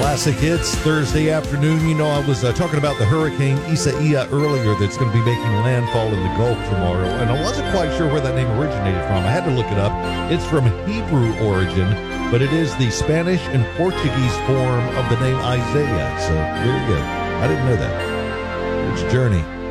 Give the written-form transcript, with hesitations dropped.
Classic Hits Thursday afternoon. You know, I was talking about the Hurricane Isaiah earlier that's going to be making landfall in the Gulf tomorrow, and I wasn't quite sure where that name originated from. I had to look it up. It's from Hebrew origin, but it is the Spanish and Portuguese form of the name Isaiah. So there you go. I didn't know that. It's Journey.